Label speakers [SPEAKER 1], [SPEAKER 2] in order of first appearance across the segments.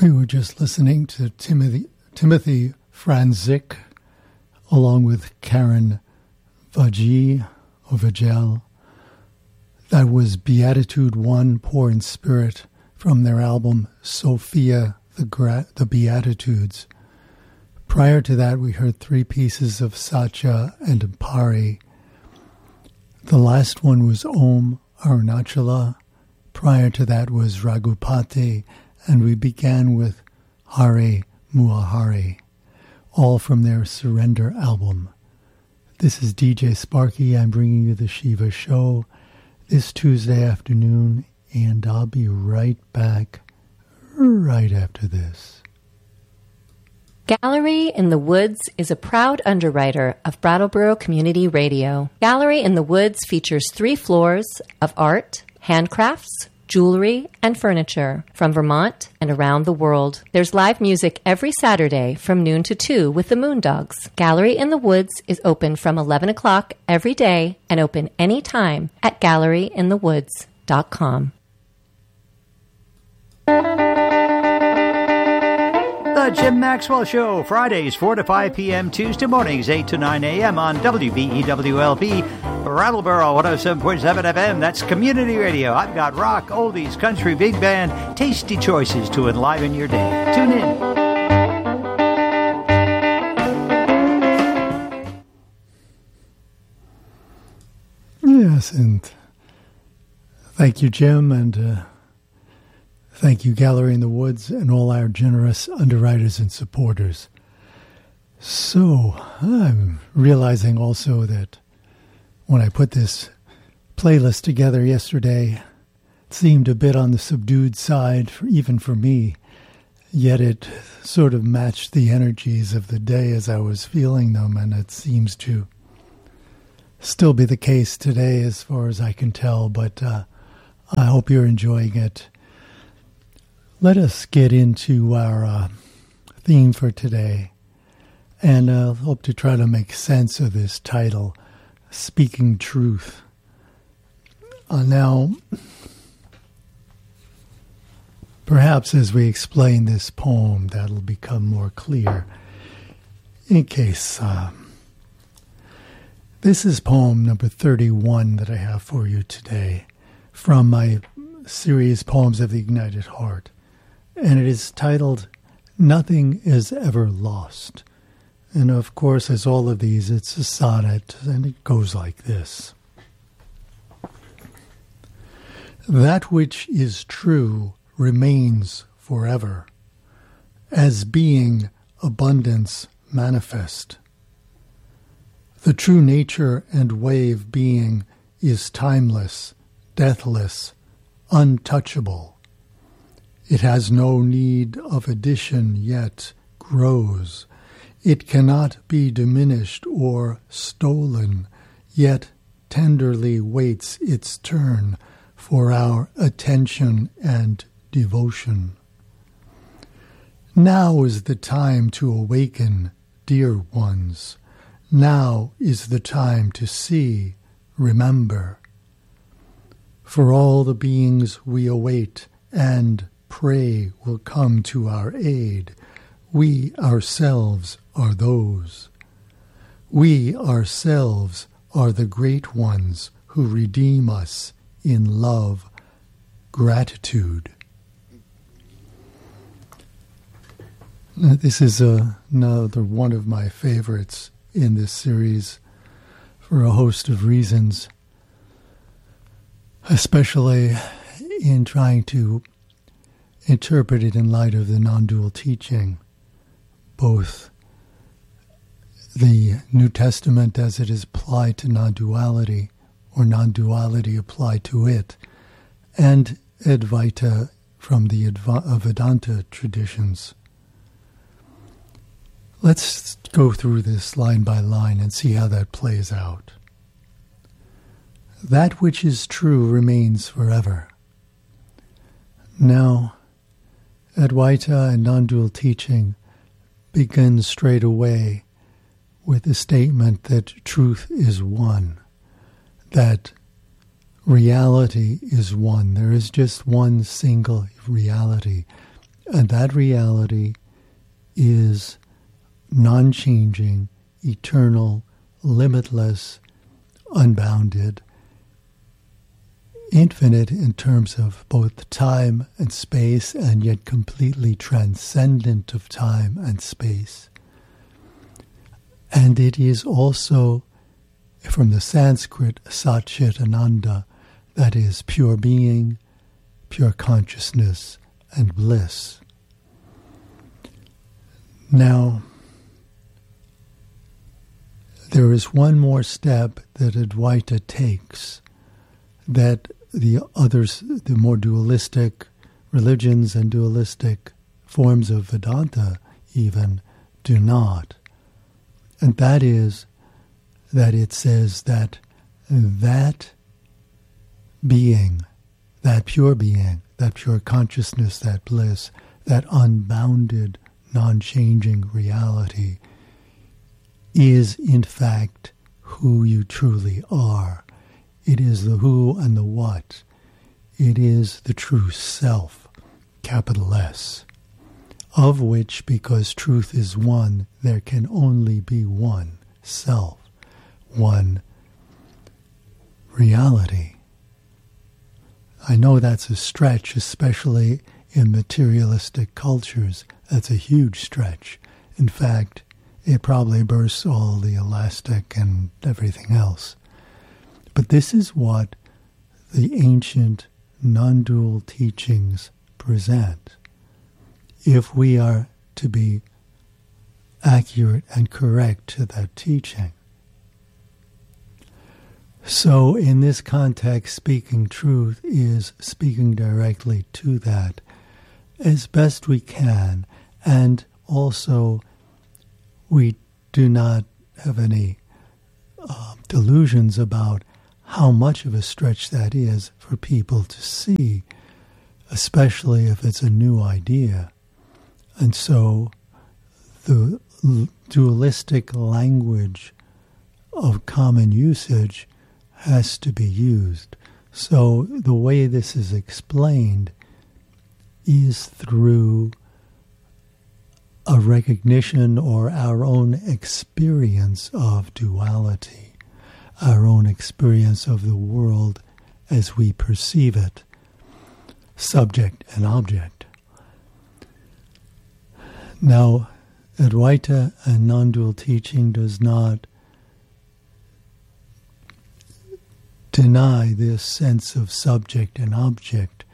[SPEAKER 1] We were just listening to Timothy Franzik, along with Karen Vajee, or Vajel. That was Beatitude 1, Poor in Spirit, from their album Sophia, the Beatitudes. Prior to that, we heard three pieces of Satya and Ampari. The last one was Om Arunachala. Prior to that was Raghupati, and we began with Hare Muahari, all from their Surrender album. This is DJ Sparky. I'm bringing you the Shiva Show this Tuesday afternoon, and I'll be right back right after this.
[SPEAKER 2] Gallery in the Woods is a proud underwriter of Brattleboro Community Radio. Gallery in the Woods features 3 floors of art, handcrafts, jewelry, and furniture from Vermont and around the world. There's live music every Saturday from noon to 2 with the Moondogs. Gallery in the Woods is open from 11 o'clock every day and open anytime at galleryinthewoods.com.
[SPEAKER 3] The Jim Maxwell Show, Fridays 4 to 5 p.m., Tuesday mornings 8 to 9 a.m. on WBEWLP, Rattleboro 107.7 FM. That's community radio. I've got rock, oldies, country, big band, tasty choices to enliven your day. Tune in.
[SPEAKER 1] Yes, and thank you, Jim, and thank you, Gallery in the Woods, and all our generous underwriters and supporters. So, I'm realizing also that when I put this playlist together yesterday, it seemed a bit on the subdued side, even for me, yet it sort of matched the energies of the day as I was feeling them, and it seems to still be the case today as far as I can tell, but I hope you're enjoying it. Let us get into our theme for today, and I hope to try to make sense of this title, Speaking Truth. Now, perhaps as we explain this poem, that'll become more clear. In case, this is poem number 31 that I have for you today from my series Poems of the Ignited Heart. And it is titled, Nothing is Ever Lost. And of course, as all of these, it's a sonnet, and it goes like this. That which is true remains forever, as being abundance manifest. The true nature and way of being is timeless, deathless, untouchable. It has no need of addition, yet grows. It cannot be diminished or stolen, yet tenderly waits its turn for our attention and devotion. Now is the time to awaken, dear ones. Now is the time to see, remember. For all the beings we await and pray will come to our aid. We ourselves are those. We ourselves are the great ones who redeem us in love, gratitude. Now, this is another one of my favorites in this series for a host of reasons, especially in trying to interpret it in light of the non-dual teaching, both the New Testament as it is applied to non-duality, or non-duality applied to it, and Advaita from the Vedanta traditions. Let's go through this line by line and see how that plays out. That which is true remains forever. Now, Advaita and non-dual teaching begins straight away with the statement that truth is one, that reality is one. There is just one single reality, And that reality is non-changing, eternal, limitless, unbounded, infinite in terms of both time and space, and yet completely transcendent of time and space. And it is also, from the Sanskrit, Sat-Chit Ananda, that is pure being, pure consciousness, and bliss. Now, there is one more step that Advaita takes that the others, the more dualistic religions and dualistic forms of Vedanta even, do not. And that is that it says that being, that pure consciousness, that bliss, that unbounded, non-changing reality is in fact who you truly are. It is the who and the what. It is the true self, capital S, of which, because truth is one, there can only be one self, one reality. I know that's a stretch, especially in materialistic cultures. That's a huge stretch. In fact, it probably bursts all the elastic and everything else. But this is what the ancient non-dual teachings present. If we are to be accurate and correct to that teaching. So in this context, speaking truth is speaking directly to that as best we can, and also we do not have any delusions about how much of a stretch that is for people to see, especially if it's a new idea. And so the dualistic language of common usage has to be used. So the way this is explained is through a recognition or our own experience of duality, our own experience of the world as we perceive it, subject and object. Now, Advaita and non-dual teaching does not deny this sense of subject and object,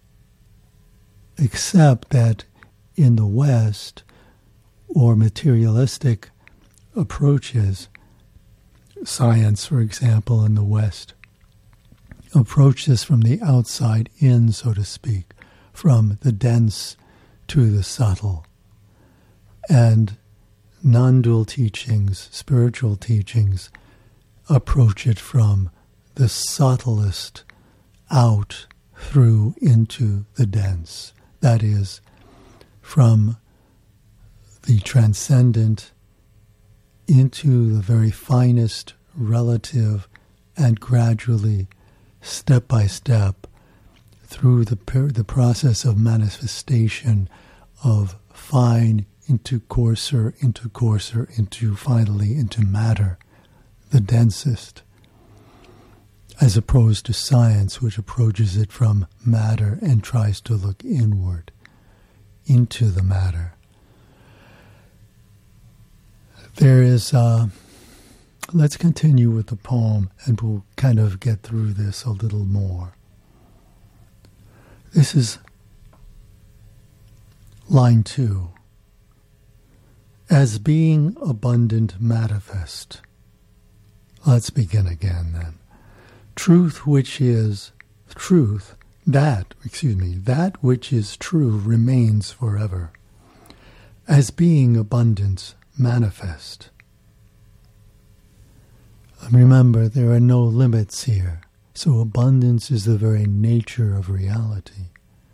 [SPEAKER 1] except that in the West, or materialistic approaches, science, for example, in the West, approach this from the outside in, so to speak, from the dense to the subtle. And non-dual teachings, spiritual teachings, approach it from the subtlest out through into the dense. That is, from the transcendent into the very finest relative, and gradually, step by step, through the process of manifestation of fine into coarser, into finally into matter, the densest, as opposed to science, which approaches it from matter and tries to look inward into the matter. There is, let's continue with the poem and we'll kind of get through this a little more. This is line 2. As being abundant manifest. Let's begin again then. Truth which is truth, that which is true remains forever. As being abundance manifest. Remember, there are no limits here, so abundance is the very nature of reality.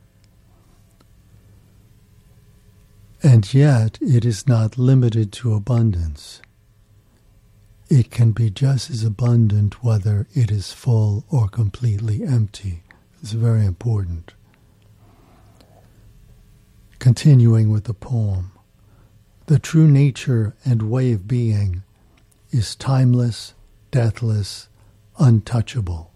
[SPEAKER 1] And yet, it is not limited to abundance. It can be just as abundant whether it is full or completely empty. It's very important. Continuing with the poem, the true nature and way of being is timeless, deathless, untouchable.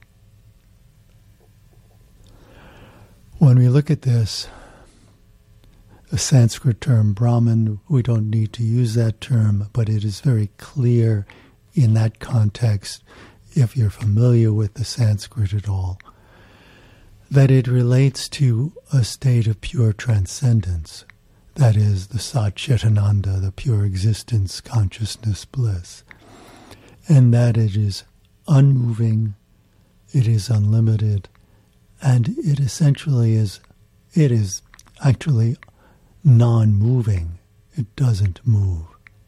[SPEAKER 1] When we look at this, the Sanskrit term Brahman, we don't need to use that term, but it is very clear in that context, if you're familiar with the Sanskrit at all, that it relates to a state of pure transcendence, that is, the Sat Chitananda, the pure existence, consciousness, bliss, and that it is unmoving, it is unlimited, and it essentially is, it is actually non-moving. It doesn't move.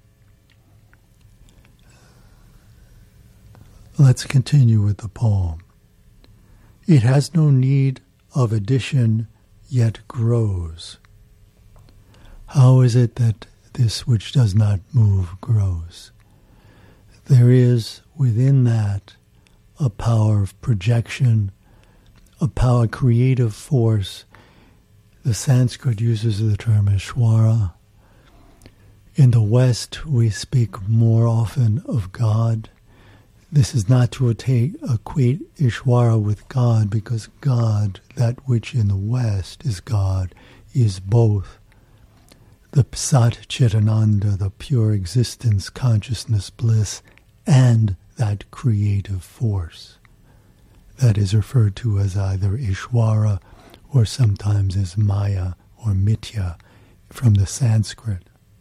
[SPEAKER 1] Let's continue with the poem. It has no need of addition, yet grows. How is it that this which does not move grows? There is within that a power of projection, a power, creative force. The Sanskrit uses the term Ishvara. In the West, we speak more often of God. This is not to equate Ishvara with God, because God, that which in the West is God, is both the Sat Chitananda, the pure existence, consciousness, bliss, and that creative force that is referred to as either Ishvara or sometimes as Maya or Mithya from the Sanskrit.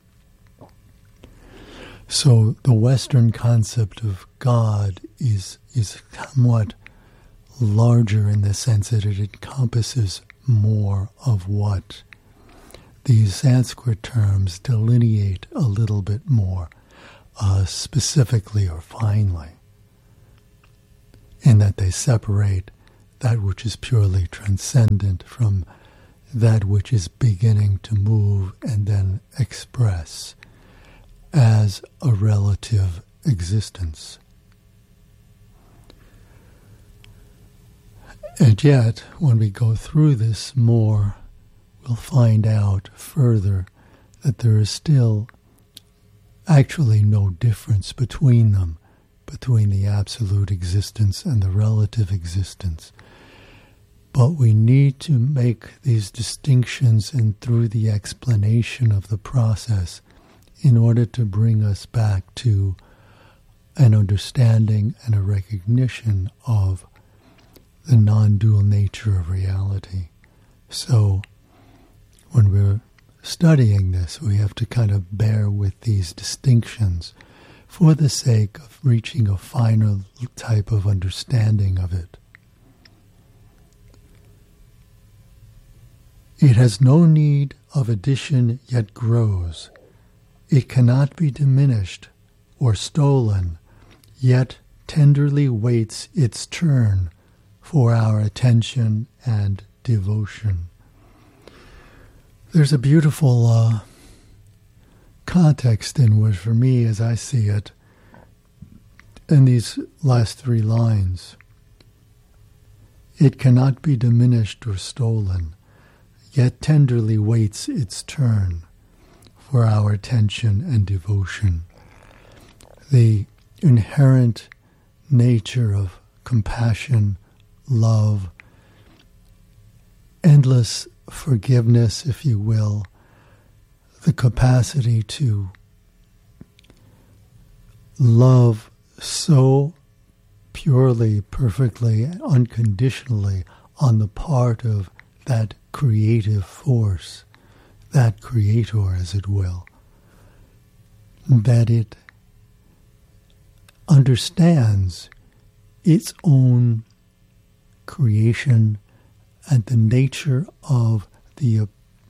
[SPEAKER 1] So the Western concept of God is somewhat larger in the sense that it encompasses more of what these Sanskrit terms delineate a little bit more specifically or finely, in that they separate that which is purely transcendent from that which is beginning to move and then express as a relative existence. And yet, when we go through this more, we'll find out further that there is still actually no difference between them, between the absolute existence and the relative existence. But we need to make these distinctions, and through the explanation of the process, in order to bring us back to an understanding and a recognition of the non-dual nature of reality. So when we're studying this, we have to kind of bear with these distinctions for the sake of reaching a finer type of understanding of it. It has no need of addition, yet grows. It cannot be diminished or stolen, yet tenderly waits its turn for our attention and devotion. There's a beautiful context in which, for me, as I see it, in these last three lines. It cannot be diminished or stolen, yet tenderly waits its turn for our attention and devotion. The inherent nature of compassion, love, endless forgiveness, if you will, the capacity to love so purely, perfectly, unconditionally on the part of that creative force, that creator, as it will, that it understands its own creation and the nature of the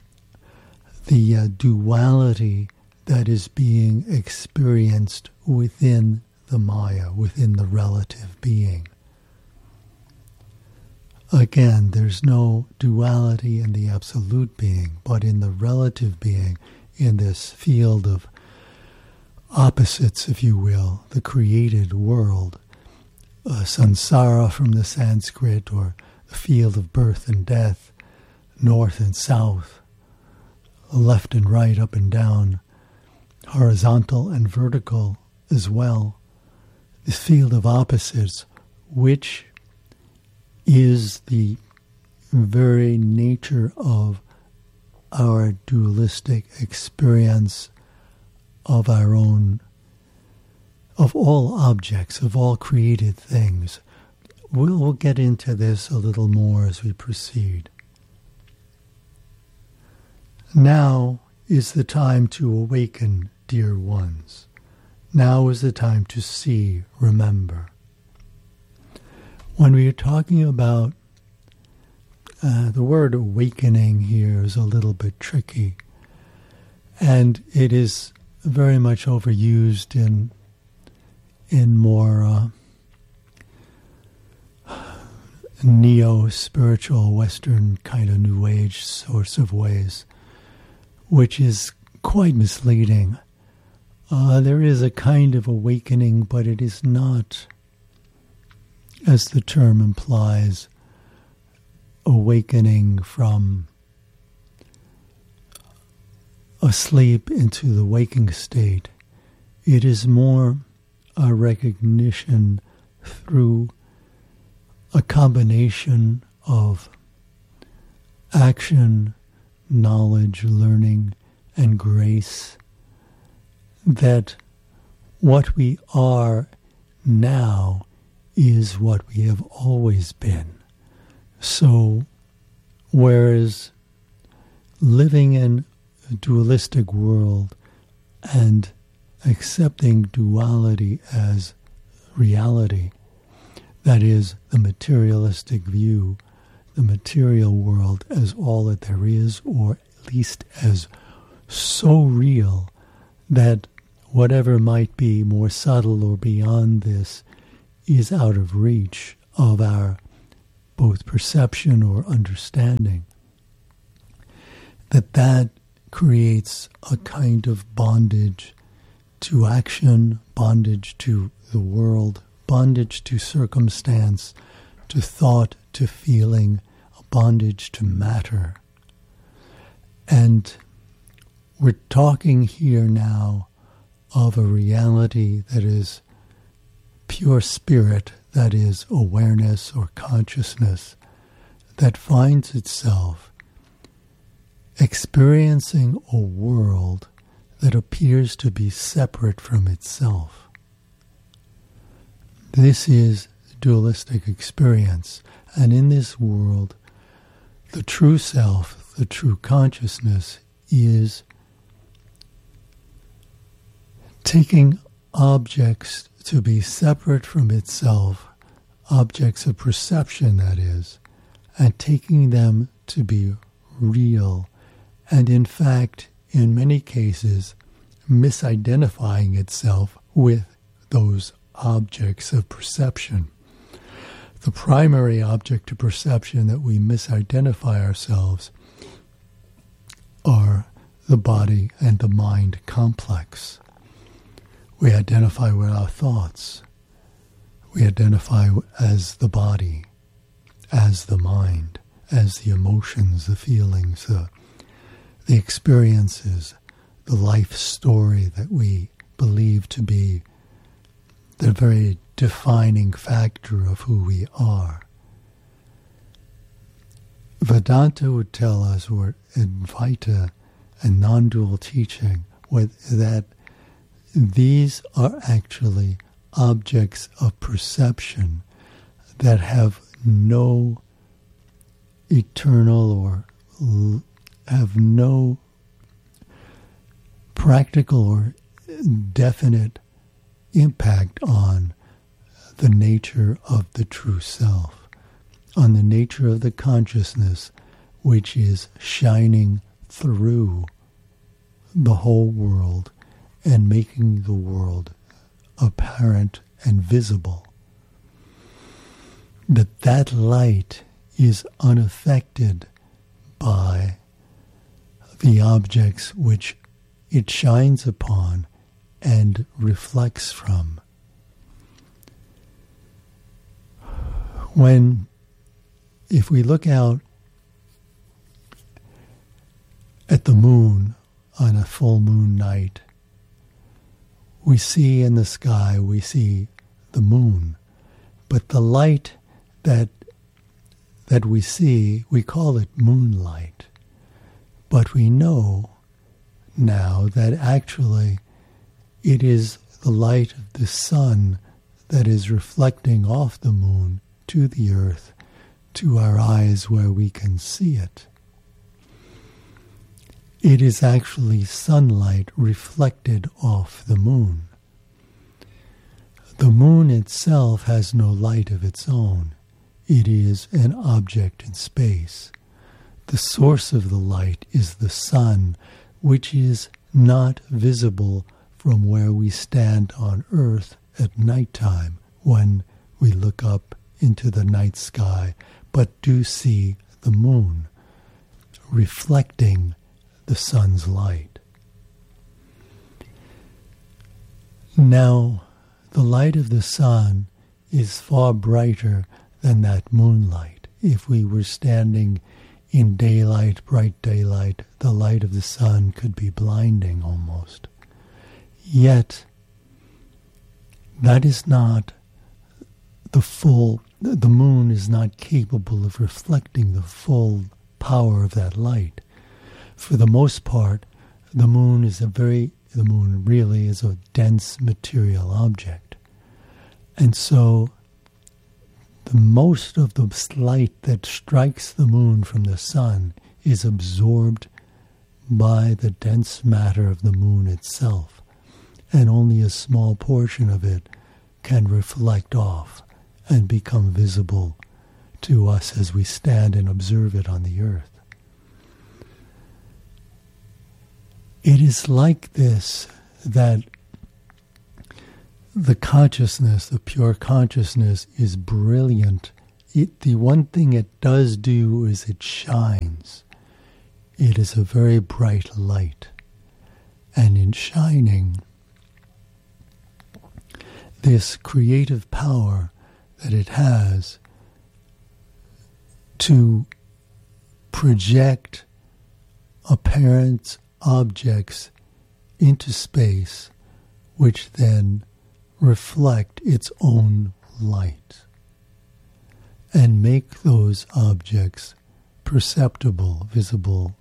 [SPEAKER 1] duality that is being experienced within the Maya, within the relative being. Again, there's no duality in the absolute being, but in the relative being, in this field of opposites, if you will, the created world, samsara from the Sanskrit, or the field of birth and death, north and south, left and right, up and down, horizontal and vertical as well, this field of opposites, which is the very nature of our dualistic experience of our own, of all objects, of all created things. We'll get into this a little more as we proceed. Now is the time to awaken, dear ones. Now is the time to see, remember. When we are talking about the word awakening here is a little bit tricky, and it is very much overused in more neo-spiritual Western kind of New Age sorts of ways, which is quite misleading. There is a kind of awakening, but it is not, as the term implies, awakening from asleep into the waking state. It is more a recognition through a combination of action, knowledge, learning, and grace, that what we are now is what we have always been. So, whereas living in a dualistic world and accepting duality as reality, that is, the materialistic view, the material world as all that there is, or at least as so real that whatever might be more subtle or beyond this is out of reach of our both perception or understanding, that creates a kind of bondage to action, bondage to the world, bondage to circumstance, to thought, to feeling, a bondage to matter. And we're talking here now of a reality that is pure spirit, that is awareness or consciousness, that finds itself experiencing a world that appears to be separate from itself. This is dualistic experience, and in this world, the true self, the true consciousness, is taking objects to be separate from itself, objects of perception, that is, and taking them to be real, and in fact, in many cases, misidentifying itself with those objects of perception. The primary object of perception that we misidentify ourselves are the body and the mind complex. We identify with our thoughts. We identify as the body, as the mind, as the emotions, the feelings, the experiences, the life story that we believe to be the very defining factor of who we are. Vedanta would tell us, or Advaita and non-dual teaching, that these are actually objects of perception that have no eternal or have no practical or definite impact on the nature of the true self, on the nature of the consciousness which is shining through the whole world and making the world apparent and visible. That light is unaffected by the objects which it shines upon and reflects from. If we look out at the moon full moon night, we see in the sky, we see the moon, but the light that we see, we call it moonlight. But we know now that actually it is the light of the sun that is reflecting off the moon to the earth, to our eyes where we can see it. It is actually sunlight reflected off the moon. The moon itself has no light of its own. It is an object in space. The source of the light is the sun, which is not visible from where we stand on Earth at nighttime when we look up into the night sky, but do see the moon reflecting the sun's light. Now, the light of the sun is far brighter than that moonlight. If we were standing in daylight, bright daylight, the light of the sun could be blinding almost. Yet, that is not the moon is not capable of reflecting the full power of that light. For the most part, the moon really is a dense material object. And so, the most of the light that strikes the moon from the sun is absorbed by the dense matter of the moon itself, and only a small portion of it can reflect off and become visible to us as we stand and observe it on the earth. It is like this that the consciousness, the pure consciousness, is brilliant. The one thing it does do is it shines. It is a very bright light. And in shining, this creative power that it has to project apparent objects into space, which then reflect its own light and make those objects perceptible, visible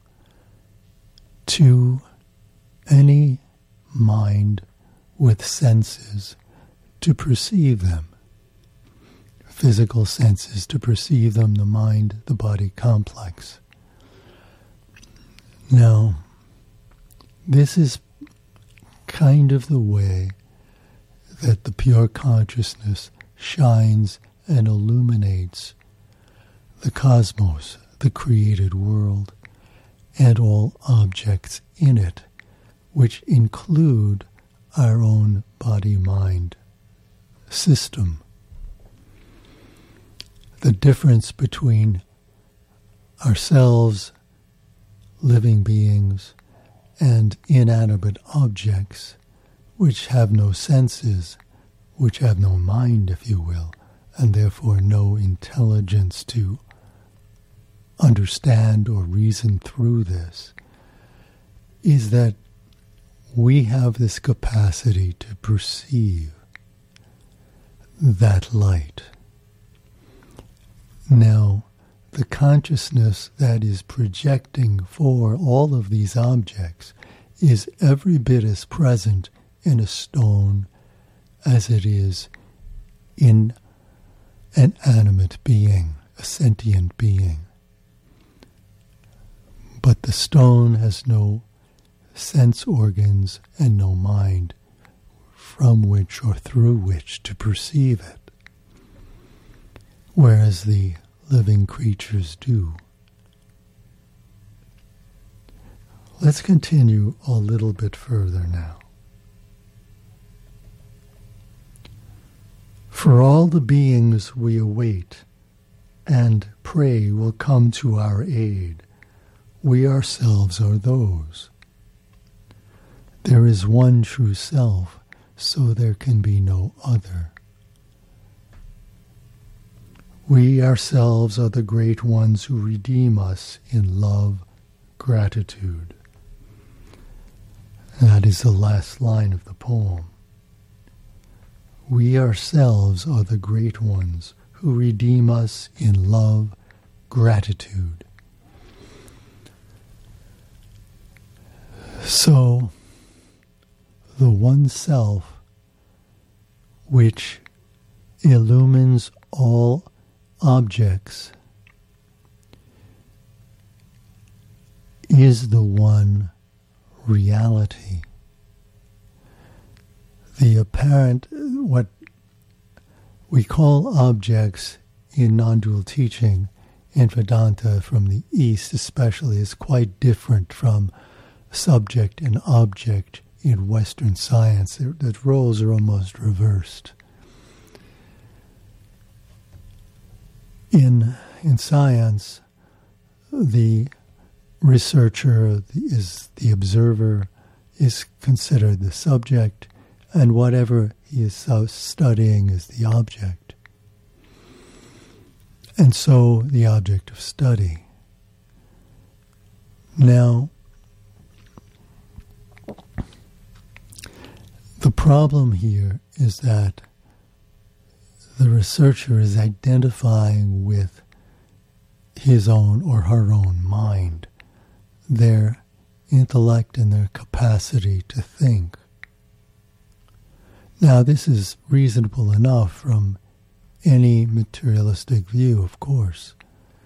[SPEAKER 1] to any mind with senses to perceive them. Physical senses to perceive them, the mind, the body complex. Now, this is kind of the way that the pure consciousness shines and illuminates the cosmos, the created world, and all objects in it, which include our own body-mind system. The difference between ourselves, living beings, and inanimate objects, which have no senses, which have no mind, if you will, and therefore no intelligence to understand or reason through this, is that we have this capacity to perceive that light. Now, the consciousness that is projecting for all of these objects is every bit as present in a stone as it is in an animate being, a sentient being. But the stone has no sense organs and no mind from which or through which to perceive it, whereas the living creatures do. Let's continue a little bit further now. For all the beings we await and pray will come to our aid, we ourselves are those. There is one true self, so there can be no other. We ourselves are the great ones who redeem us in love, gratitude. That is the last line of the poem. We ourselves are the great ones who redeem us in love, gratitude. So, the one self which illumines all objects is the one reality. The apparent, what we call objects in non-dual teaching in Vedanta from the East especially, is quite different from subject and object in Western science. The roles are almost reversed. In science, the researcher is the observer, is considered the subject, and whatever he is studying is the object. And so the object of study. Now, the problem here is that the researcher is identifying with his own or her own mind, their intellect and their capacity to think. Now, this is reasonable enough from any materialistic view, of course.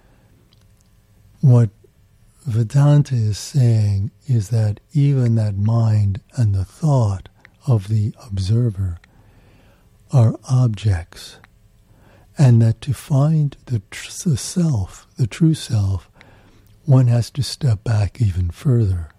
[SPEAKER 1] What Vedanta is saying is that even that mind and the thought of the observer are objects, and that to find the self, the true self, one has to step back even further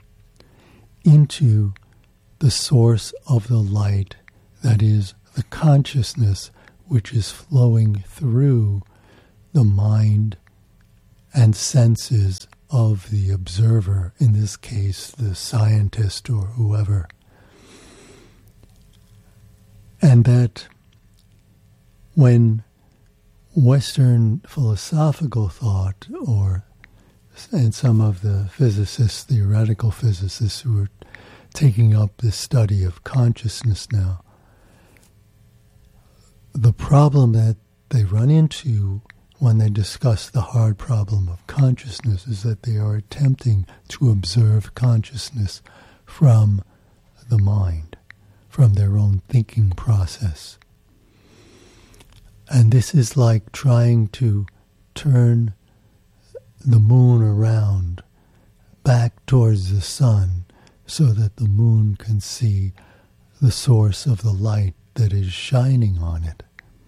[SPEAKER 1] into the source of the light, that is, the consciousness which is flowing through the mind and senses of the observer, in this case, the scientist or whoever. And that when Western philosophical thought, and some of the physicists, theoretical physicists who are taking up the study of consciousness now, the problem that they run into when they discuss the hard problem of consciousness is that they are attempting to observe consciousness from the mind, from their own thinking process. And this is like trying to turn the moon around back towards the sun so that the moon can see the source of the light that is shining on it.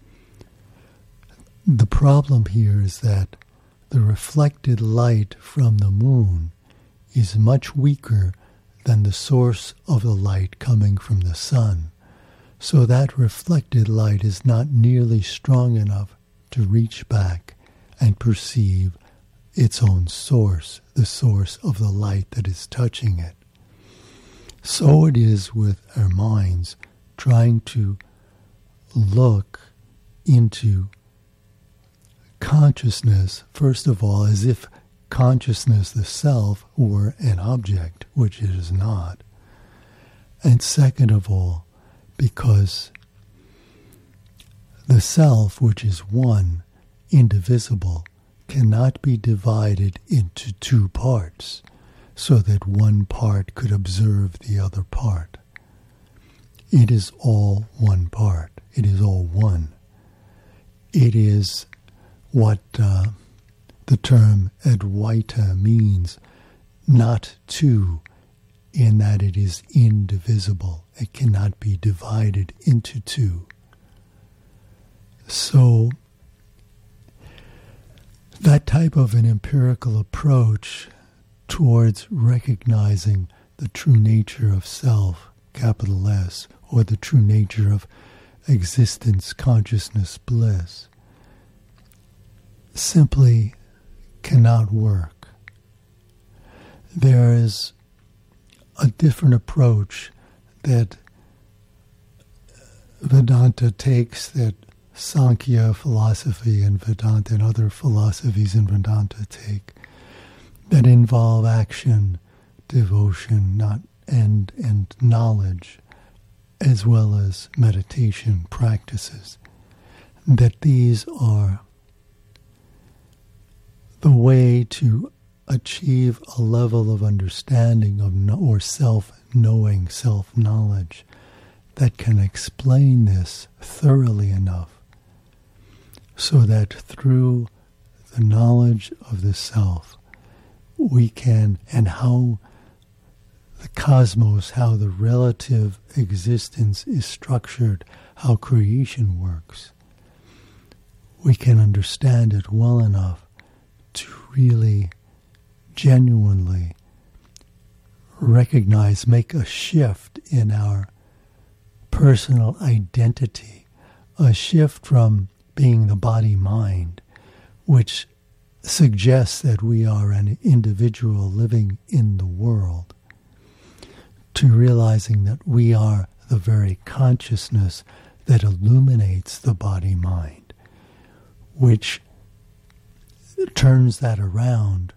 [SPEAKER 1] The problem here is that the reflected light from the moon is much weaker than the source of the light coming from the sun. So that reflected light is not nearly strong enough to reach back and perceive its own source, the source of the light that is touching it. So it is with our minds trying to look into consciousness, first of all, as if consciousness, the self, were an object, which it is not. And second of all, because the self, which is one, indivisible, cannot be divided into two parts so that one part could observe the other part. It is all one part. It is all one. It is what the term Advaita means, not two, in that it is indivisible. It cannot be divided into two. So that type of an empirical approach towards recognizing the true nature of self, capital S, or the true nature of existence, consciousness, bliss, simply cannot work. There is a different approach that Vedanta takes, that Sankhya philosophy and Vedanta and other philosophies in Vedanta take, that involve action, devotion, not and knowledge, as well as meditation practices, that these are the way to achieve a level of understanding or self-knowing, self-knowledge that can explain this thoroughly enough so that through the knowledge of the self, we can, and how the cosmos, how the relative existence is structured, how creation works, we can understand it well enough to really genuinely recognize, make a shift in our personal identity, a shift from being the body-mind, which suggests that we are an individual living in the world, to realizing that we are the very consciousness that illuminates the body-mind, which turns that around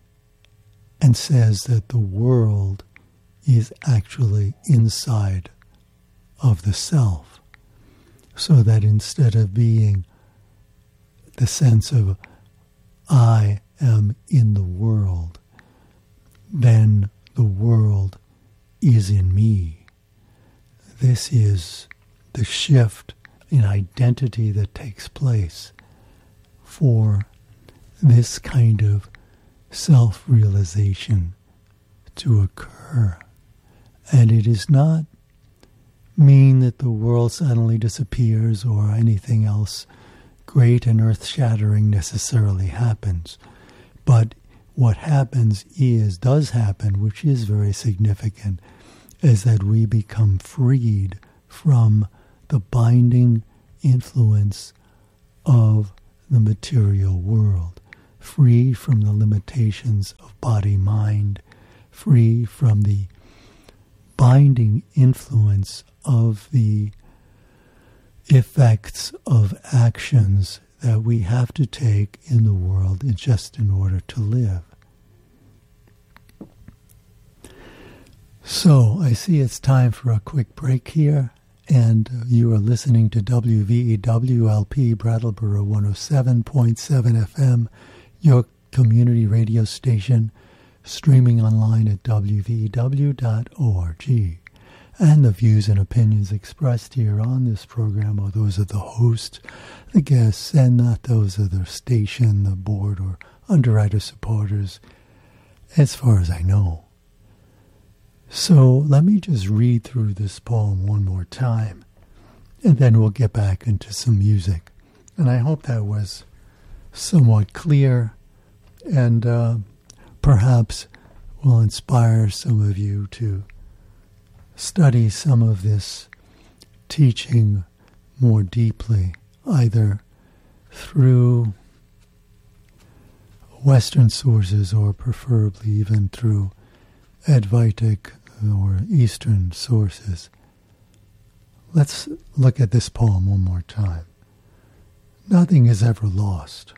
[SPEAKER 1] and says that the world is actually inside of the self, so that instead of being the sense of I am in the world, then the world is in me. This is the shift in identity that takes place for this kind of self-realization to occur. And it does not mean that the world suddenly disappears or anything else great and earth-shattering necessarily happens. But what does happen, which is very significant, is that we become freed from the binding influence of the material world, free from the limitations of body-mind, free from the binding influence of the effects of actions that we have to take in the world just in order to live. So, I see it's time for a quick break here, and you are listening to WVEWLP Brattleboro 107.7 FM, your community radio station, streaming online at wvew.org. And the views and opinions expressed here on this program are those of the host, the guests, and not those of the station, the board, or underwriter supporters, as far as I know. So let me just read through this poem one more time, and then we'll get back into some music. And I hope that was somewhat clear, and perhaps will inspire some of you to study some of this teaching more deeply, either through Western sources or preferably even through Advaitic or Eastern sources. Let's look at this poem one more time. Nothing is ever lost.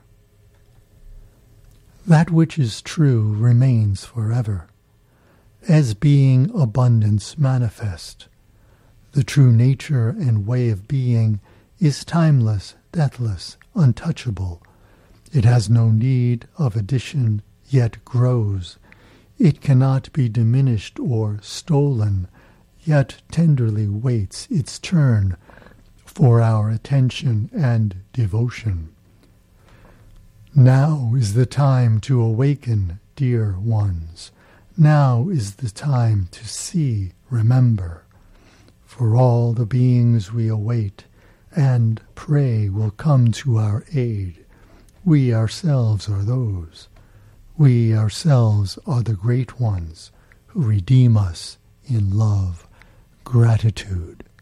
[SPEAKER 1] That which is true remains forever, as being abundance manifest. The true nature and way of being is timeless, deathless, untouchable. It has no need of addition, yet grows. It cannot be diminished or stolen, yet tenderly waits its turn for our attention and devotion. Now is the time to awaken, dear ones. Now is the time to see, remember. For all the beings we await and pray will come to our aid. We ourselves are those. We ourselves are the great ones who redeem us in love, gratitude,